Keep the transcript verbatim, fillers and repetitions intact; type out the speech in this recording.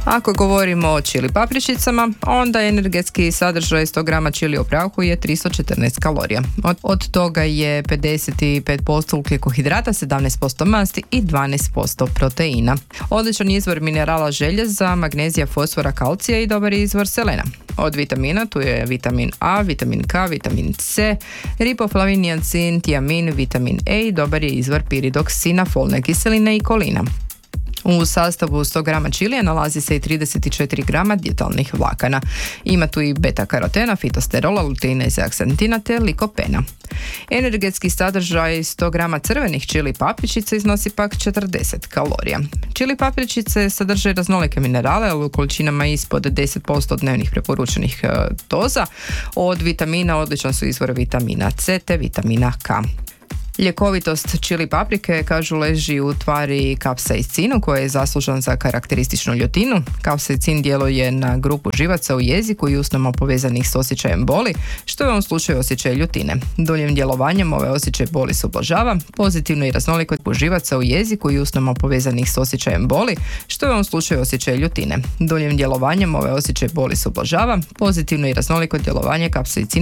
Ako govorimo o čili papričicama, onda energetski sadržaj sto grama čili u prahu je tristo četrnaest kalorija. Od, od toga je pedeset pet posto ugljikohidrata, sedamnaest posto masti i dvanaest posto proteina. Odličan izvor minerala željeza, magnezija, fosfora, kalcija i dobar izvor selena. Od vitamina tu je vitamin A, vitamin K, vitamin C, riboflavin, niacin, tiamin, vitamin E i dobar je izvor piridoksina, folne kiseline i kolina. U sastavu sto grama čilija nalazi se i trideset četiri grama dijetalnih vlakana. Ima tu i beta-karotena, fitosterola, luteina i zeaksantina te likopena. Energetski sadržaj sto grama crvenih čili papričica iznosi pak četrdeset kalorija. Čili papričice sadrže raznolike minerale, ali u količinama ispod deset posto dnevnih preporučenih e, doza. Od vitamina odličan su izvor vitamina C te vitamina K. Ljekovitost čili paprike, kažu, leži u tvari kapsaicinu koji je zaslužan za karakterističnu ljutinu. Kapsaicin djeluje na grupu živaca u jeziku i usnama povezanih s osjećajem boli, što je u ovom slučaju osjećaj ljutine. Duljim djelovanjem ovaj osjećaj boli se ublažava, pozitivno i raznoliko živaca u jeziku i usnama povezanih s osjećajem boli, što je u ovom slučaju osjećaj ljutine. Duljim djelovanjem ovaj osjećaj boli se ublažava, pozitivno i raznoliko djelovanje kapsaicina